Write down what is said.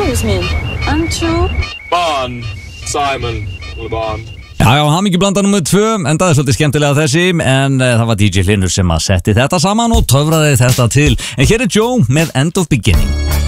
excuse me. Untrue. Simon LeBon. Já, hamingjublanda nummer 2, endaði svolítið skemmtilega þessi, en það var DJ Hlynur sem að setti þetta saman og töfraði þetta til. En hér er Joe með End of Beginning.